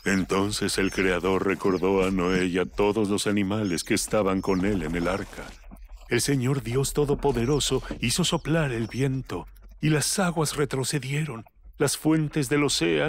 Entonces el Creador recordó a Noé y a todos los animales que estaban con él en el arca. El Señor Dios Todopoderoso hizo soplar el viento, y las aguas retrocedieron. Las fuentes del océano